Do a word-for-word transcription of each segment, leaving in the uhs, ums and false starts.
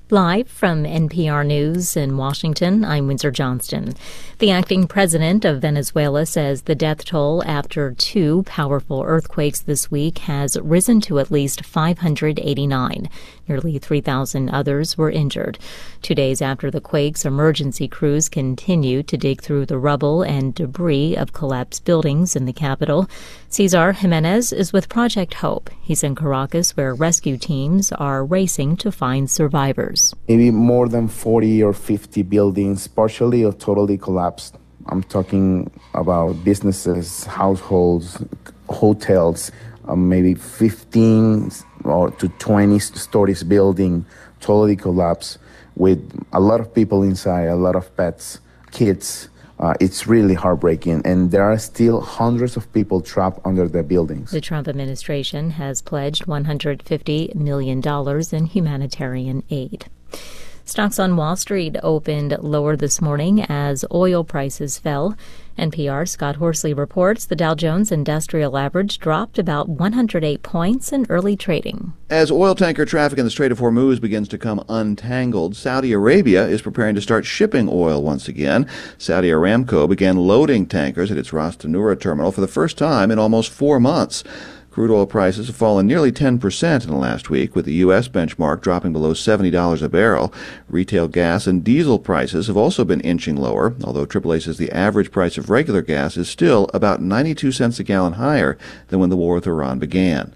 Live from N P R News in Washington, I'm Windsor Johnston. The acting president of Venezuela says the death toll after two powerful earthquakes this week has risen to at least five hundred eighty-nine. Nearly three thousand others were injured. Two days after the quakes, emergency crews continue to dig through the rubble and debris of collapsed buildings in the capital. Cesar Jimenez is with Project Hope. He's in Caracas, where rescue teams are racing to find survivors. Maybe more than forty or fifty buildings, partially or totally collapsed. I'm talking about businesses, households, hotels, um, maybe fifteen or to twenty stories building totally collapsed with a lot of people inside, a lot of pets, kids. Uh, it's really heartbreaking, and there are still hundreds of people trapped under the buildings. The Trump administration has pledged one hundred fifty million dollars in humanitarian aid. Stocks on Wall Street opened lower this morning as oil prices fell. N P R's Scott Horsley reports the Dow Jones Industrial Average dropped about one hundred eight points in early trading. As oil tanker traffic in the Strait of Hormuz begins to come untangled, Saudi Arabia is preparing to start shipping oil once again. Saudi Aramco began loading tankers at its Ras Tanura terminal for the first time in almost four months. Crude oil prices have fallen nearly ten percent in the last week, with the U S benchmark dropping below seventy dollars a barrel. Retail gas and diesel prices have also been inching lower, although triple A says the average price of regular gas is still about ninety-two cents a gallon higher than when the war with Iran began.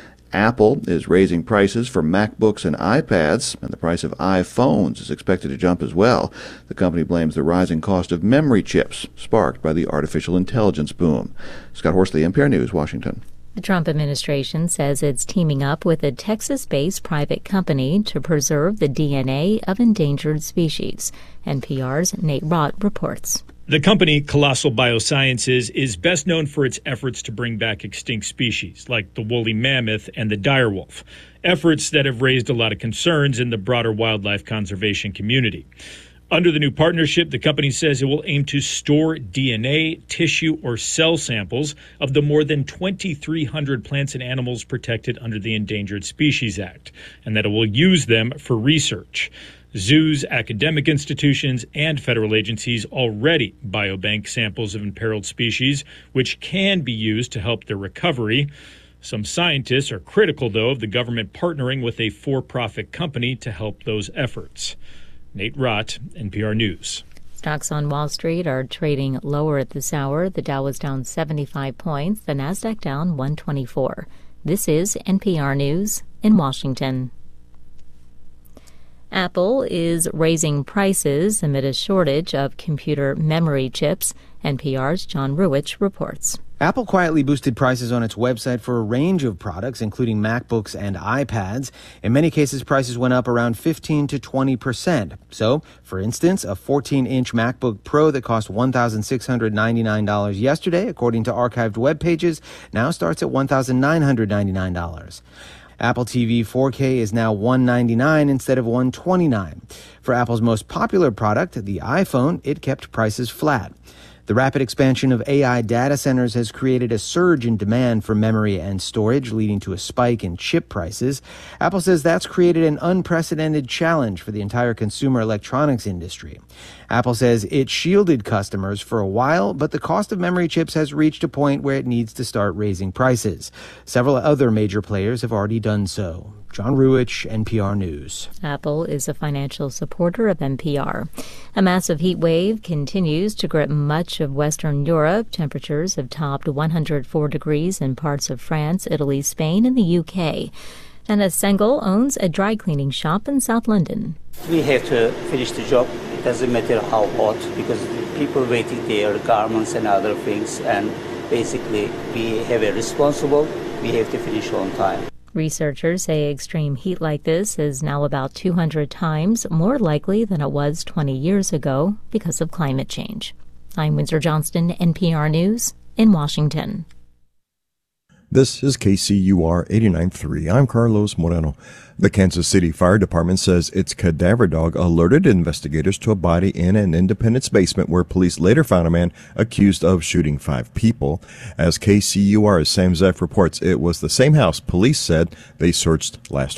Apple is raising prices for MacBooks and iPads, and the price of iPhones is expected to jump as well. The company blames the rising cost of memory chips, sparked by the artificial intelligence boom. Scott Horsley, N P R News, Washington. The Trump administration says it's teaming up with a Texas-based private company to preserve the D N A of endangered species. N P R's Nate Rott reports. The company, Colossal Biosciences, is best known for its efforts to bring back extinct species like the woolly mammoth and the direwolf, efforts that have raised a lot of concerns in the broader wildlife conservation community. Under the new partnership, the company says it will aim to store D N A, tissue, or cell samples of the more than twenty-three hundred plants and animals protected under the Endangered Species Act, and that it will use them for research. Zoos, academic institutions, and federal agencies already biobank samples of imperiled species, which can be used to help their recovery. Some scientists are critical, though, of the government partnering with a for-profit company to help those efforts. Nate Rott, N P R News. Stocks on Wall Street are trading lower at this hour. The Dow was down seventy-five points, the Nasdaq down one twenty-four. This is N P R News in Washington. Apple is raising prices amid a shortage of computer memory chips. N P R's John Ruwitch reports. Apple quietly boosted prices on its website for a range of products, including MacBooks and iPads. In many cases, prices went up around fifteen to twenty percent. So, for instance, a fourteen-inch MacBook Pro that cost one thousand six hundred ninety-nine dollars yesterday, according to archived web pages, now starts at one thousand nine hundred ninety-nine dollars. Apple T V four K is now one hundred ninety-nine dollars instead of one hundred twenty-nine dollars. For Apple's most popular product, the iPhone, it kept prices flat. The rapid expansion of A I data centers has created a surge in demand for memory and storage, leading to a spike in chip prices. Apple says that's created an unprecedented challenge for the entire consumer electronics industry. Apple says it shielded customers for a while, but the cost of memory chips has reached a point where it needs to start raising prices. Several other major players have already done so. John Ruwitch, N P R News. Apple is a financial supporter of N P R. A massive heat wave continues to grip much of Western Europe. Temperatures have topped one hundred four degrees in parts of France, Italy, Spain, and the U K. Dennis Sengel owns a dry cleaning shop in South London. We have to finish the job. It doesn't matter how hot, because people waiting their garments and other things, and basically we have a responsible, we have to finish on time. Researchers say extreme heat like this is now about two hundred times more likely than it was twenty years ago because of climate change. I'm Windsor Johnston, N P R News in Washington. This is K C U R eighty-nine point three. I'm Carlos Moreno. The Kansas City Fire Department says its cadaver dog alerted investigators to a body in an Independence basement where police later found a man accused of shooting five people. As K C U R's Sam Zeff reports, it was the same house police said they searched last week.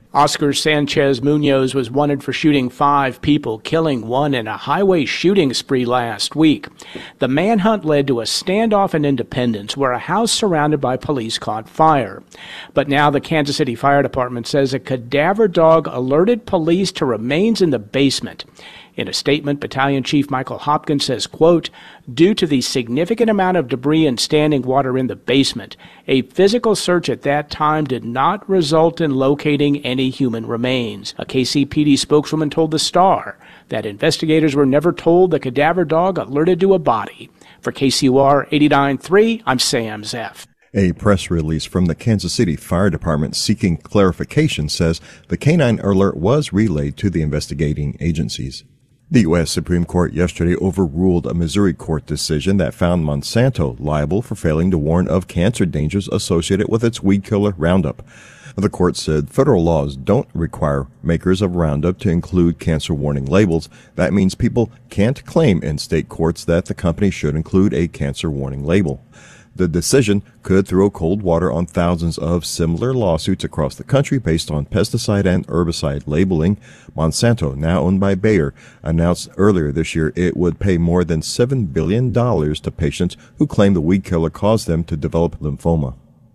Oscar Sanchez Munoz was wanted for shooting five people, killing one in a highway shooting spree last week. The manhunt led to a standoff in Independence where a house surrounded by police caught fire. But now the Kansas City Fire Department says a cadaver dog alerted police to remains in the basement. In a statement, Battalion Chief Michael Hopkins says, quote, due to the significant amount of debris and standing water in the basement, a physical search at that time did not result in locating any human remains. A K C P D spokeswoman told The Star that investigators were never told the cadaver dog alerted to a body. For K C U R eighty-nine point three, I'm Sam Zeff. A press release from the Kansas City Fire Department seeking clarification says the canine alert was relayed to the investigating agencies. The U S Supreme Court yesterday overruled a Missouri court decision that found Monsanto liable for failing to warn of cancer dangers associated with its weed killer Roundup. The court said federal laws don't require makers of Roundup to include cancer warning labels. That means people can't claim in state courts that the company should include a cancer warning label. The decision could throw cold water on thousands of similar lawsuits across the country based on pesticide and herbicide labeling. Monsanto, now owned by Bayer, announced earlier this year it would pay more than seven billion dollars to patients who claim the weed killer caused them to develop lymphoma.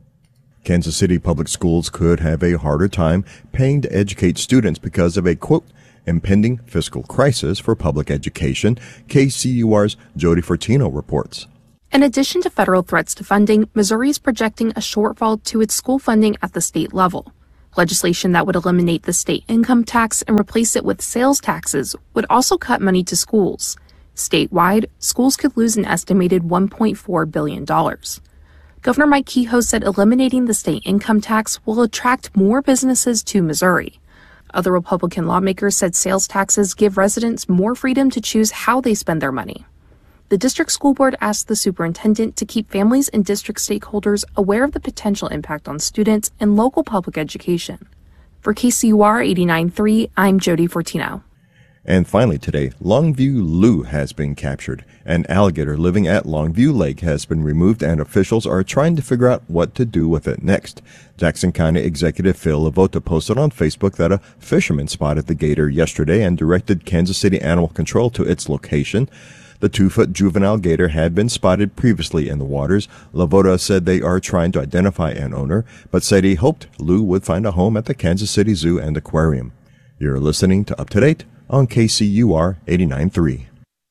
Kansas City Public Schools could have a harder time paying to educate students because of a, quote, impending fiscal crisis for public education, K C U R's Jody Fortino reports. In addition to federal threats to funding, Missouri is projecting a shortfall to its school funding at the state level. Legislation that would eliminate the state income tax and replace it with sales taxes would also cut money to schools. Statewide, schools could lose an estimated one point four billion dollars. Governor Mike Kehoe said eliminating the state income tax will attract more businesses to Missouri. Other Republican lawmakers said sales taxes give residents more freedom to choose how they spend their money. The district school board asked the superintendent to keep families and district stakeholders aware of the potential impact on students and local public education. For K C U R eighty-nine point three, I'm Jody Fortino. And finally today, Longview Lou has been captured. An alligator living at Longview Lake has been removed and officials are trying to figure out what to do with it next. Jackson County Executive Phil Lavota posted on Facebook that a fisherman spotted the gator yesterday and directed Kansas City Animal Control to its location. The two-foot juvenile gator had been spotted previously in the waters. Lavota said they are trying to identify an owner, but said he hoped Lou would find a home at the Kansas City Zoo and Aquarium. You're listening to Up to Date on K C U R eighty-nine point three.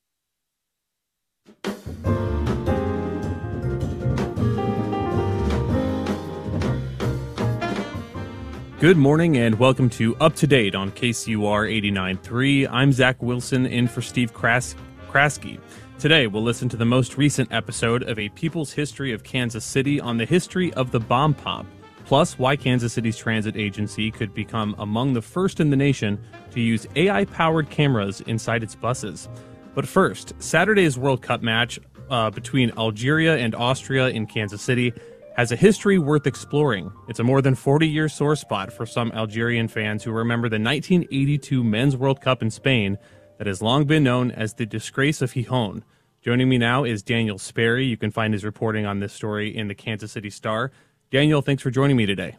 Good morning and welcome to Up to Date on K C U R eighty-nine point three. I'm Zach Wilson in for Steve Kras- Kraske. Today we'll listen to the most recent episode of A People's History of Kansas City on the history of the bomb pop, plus why Kansas City's transit agency could become among the first in the nation to use A I-powered cameras inside its buses. But first, Saturday's World Cup match uh, between Algeria and Austria in Kansas City has a history worth exploring. It's a more than forty-year sore spot for some Algerian fans who remember the nineteen eighty-two Men's World Cup in Spain that has long been known as the Disgrace of Gijón. Joining me now is Daniel Sperry. You can find his reporting on this story in the Kansas City Star. Daniel, thanks for joining me today.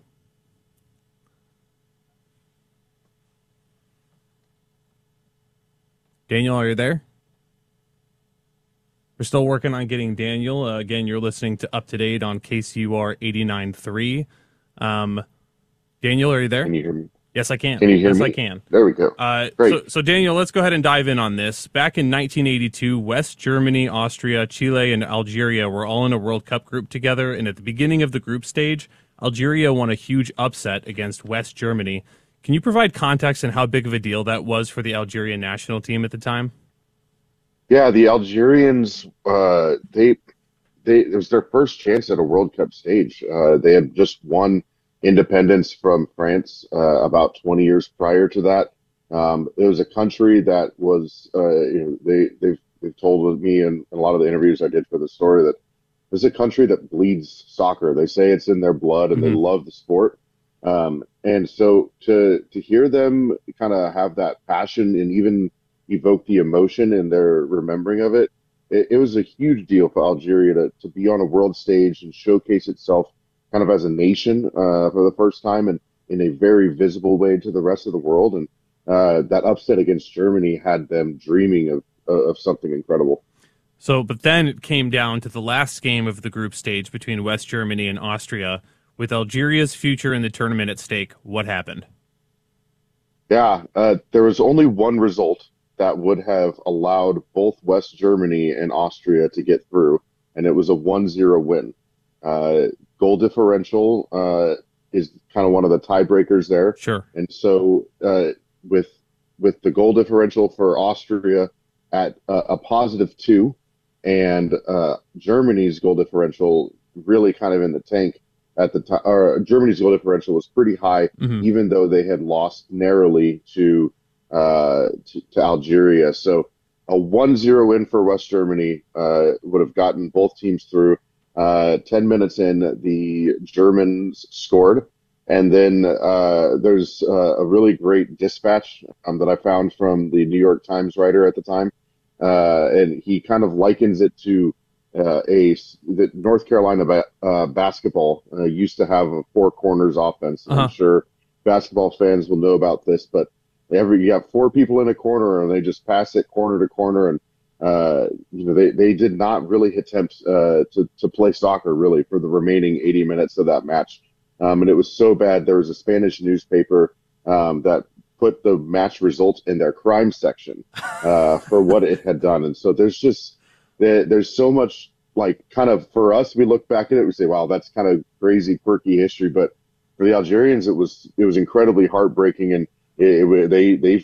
Daniel, are you there? We're still working on getting Daniel. Uh, again, you're listening to Up to Date on K C U R eighty-nine point three. Um, Daniel, are you there? Can you hear me? Yes, I can. Can you hear yes, me? I can. There we go. Uh, Great. So, so, Daniel, let's go ahead and dive in on this. Back in nineteen eighty-two, West Germany, Austria, Chile, and Algeria were all in a World Cup group together, and at the beginning of the group stage, Algeria won a huge upset against West Germany. Can you provide context on how big of a deal that was for the Algerian national team at the time? Yeah, the Algerians, uh, they, they, it was their first chance at a World Cup stage. Uh, they had just won independence from France uh, about twenty years prior to that. Um, it was a country that was, uh, you know, they, they've, they've told me in a lot of the interviews I did for the story that it's a country that bleeds soccer. They say it's in their blood and mm-hmm. they love the sport. Um, and so to, to hear them kind of have that passion and even evoke the emotion in their remembering of it, it, it was a huge deal for Algeria to, to be on a world stage and showcase itself kind of as a nation uh, for the first time. And in a very visible way to the rest of the world. And uh, that upset against Germany had them dreaming of, of something incredible. So, but then it came down to the last game of the group stage between West Germany and Austria. With Algeria's future in the tournament at stake, what happened? Yeah, uh, there was only one result that would have allowed both West Germany and Austria to get through, and it was a one zero win. Uh, goal differential uh, is kind of one of the tiebreakers there. Sure. And so uh, with with the goal differential for Austria at uh, a positive two, and uh, Germany's goal differential really kind of in the tank at the time, or Germany's goal differential was pretty high, mm-hmm. even though they had lost narrowly to, uh, to to Algeria. So a one zero win for West Germany uh, would have gotten both teams through. Uh, ten minutes in, the Germans scored, and then uh, there's uh, a really great dispatch um, that I found from the New York Times writer at the time, uh, and he kind of likens it to Uh, a the North Carolina ba- uh, basketball uh, used to have a four corners offense. Uh-huh. I'm sure basketball fans will know about this, but every you have four people in a corner and they just pass it corner to corner, and uh, you know they, they did not really attempt uh, to to play soccer really for the remaining eighty minutes of that match, um, and it was so bad. There was a Spanish newspaper um, that put the match results in their crime section uh, for what it had done, and so there's just there's so much, like, kind of, for us, we look back at it, we say, wow, that's kind of crazy, quirky history. But for the Algerians, it was it was incredibly heartbreaking, and it, it, they they